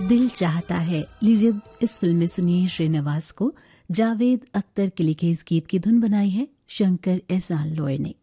दिल चाहता है। लीजिए इस फिल्म में सुनिए श्रीनिवास को। जावेद अख्तर के लिखे इस गीत की धुन बनाई है शंकर एहसान लोय ने।